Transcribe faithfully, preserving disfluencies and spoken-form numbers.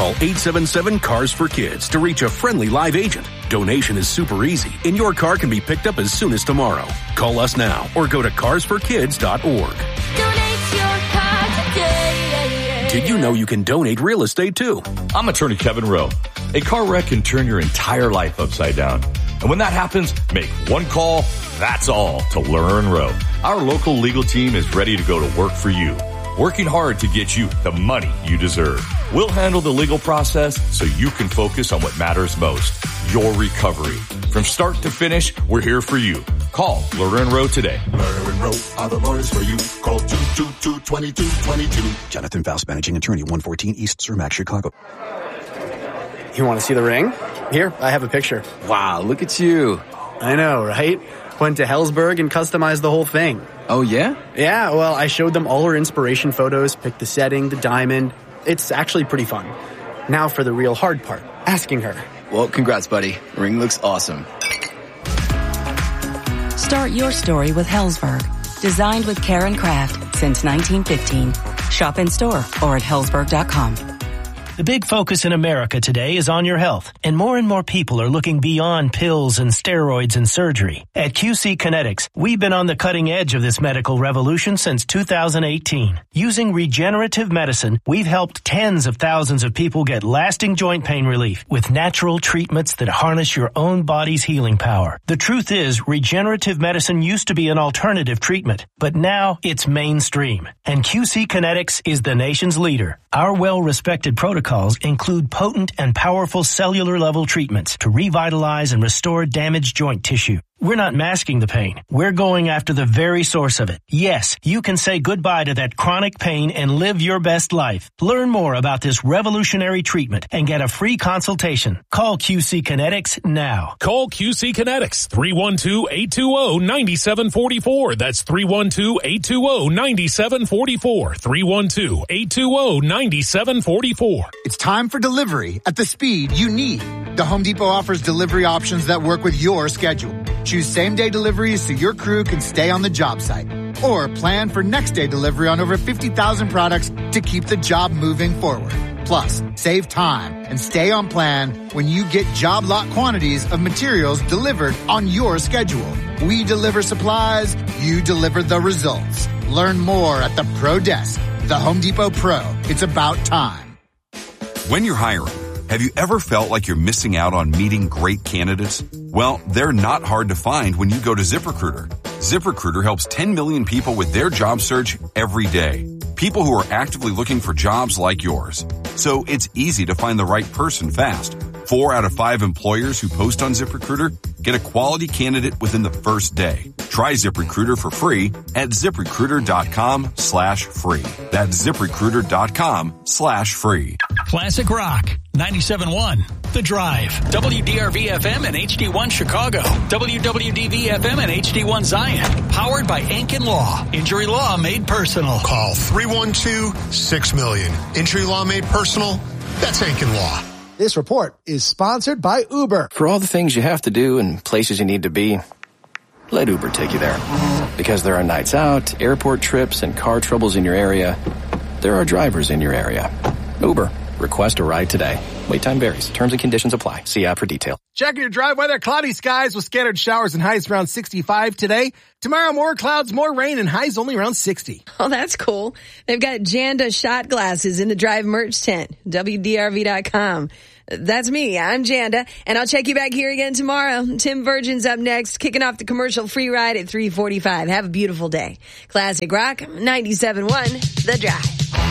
Call eight seven seven, C A R S for Kids to reach a friendly live agent. Donation is super easy, and your car can be picked up as soon as tomorrow. Call us now or go to cars for kids dot org. Donate your car today. Did you know you can donate real estate too? I'm attorney Kevin Rowe. A car wreck can turn your entire life upside down. And when that happens, make one call, that's all, to Learn Rowe. Our local legal team is ready to go to work for you, working hard to get you the money you deserve. We'll handle the legal process so you can focus on what matters most, your recovery. From start to finish, we're here for you. Call Learn Rowe today. Learn Rowe are the lawyers for you. Call two two two, two two two two. Jonathan Faust, managing attorney, one fourteen East Cermak, Chicago. You want to see the ring? Here, I have a picture. Wow, look at you. I know, right? Went to Hellsberg and customized the whole thing. Oh, yeah? Yeah, well, I showed them all her inspiration photos, picked the setting, the diamond. It's actually pretty fun. Now for the real hard part, asking her. Well, congrats, buddy. Ring looks awesome. Start your story with Hellsberg. Designed with care and craft since nineteen fifteen. Shop in store or at hellsberg dot com. The big focus in America today is on your health, and more and more people are looking beyond pills and steroids and surgery. At Q C Kinetics, we've been on the cutting edge of this medical revolution since two thousand eighteen. Using regenerative medicine, we've helped tens of thousands of people get lasting joint pain relief with natural treatments that harness your own body's healing power. The truth is, regenerative medicine used to be an alternative treatment, but now it's mainstream. And Q C Kinetics is the nation's leader. Our well-respected protocols include potent and powerful cellular-level treatments to revitalize and restore damaged joint tissue. We're not masking the pain. We're going after the very source of it. Yes, you can say goodbye to that chronic pain and live your best life. Learn more about this revolutionary treatment and get a free consultation. Call Q C Kinetics now. Call Q C Kinetics, three one two, eight two zero, nine seven four four. That's three one two, eight two zero, nine seven four four. three one two, eight two zero, nine seven four four. It's time for delivery at the speed you need. The Home Depot offers delivery options that work with your schedule. Choose same-day deliveries so your crew can stay on the job site. Or plan for next-day delivery on over fifty thousand products to keep the job moving forward. Plus, save time and stay on plan when you get job lot quantities of materials delivered on your schedule. We deliver supplies, you deliver the results. Learn more at the Pro Desk. The Home Depot Pro. It's about time. When you're hiring, have you ever felt like you're missing out on meeting great candidates? Well, they're not hard to find when you go to ZipRecruiter. ZipRecruiter helps ten million people with their job search every day. People who are actively looking for jobs like yours. So it's easy to find the right person fast. Four out of five employers who post on ZipRecruiter get a quality candidate within the first day. Try ZipRecruiter for free at ZipRecruiter.com slash free. That's ZipRecruiter.com slash free. Classic Rock, ninety-seven point one, The Drive. W D R V F M and H D one Chicago. W W D V F M and H D one Zion. Powered by Ankin Law. Injury law made personal. Call three one two, six million. Injury law made personal? That's Ankin Law. This report is sponsored by Uber. For all the things you have to do and places you need to be, let Uber take you there. Because there are nights out, airport trips, and car troubles in your area, there are drivers in your area. Uber. Request a ride today. Wait time varies. Terms and conditions apply. See app for details. Checking your drive weather. Cloudy skies with scattered showers and highs around sixty-five today. Tomorrow, more clouds, more rain, and highs only around sixty. Oh, that's cool. They've got Janda shot glasses in the Drive merch tent. W D R V dot com. That's me. I'm Janda, and I'll check you back here again tomorrow. Tim Virgin's up next, kicking off the commercial-free ride at three forty-five. Have a beautiful day. Classic Rock, ninety-seven point one, The Drive.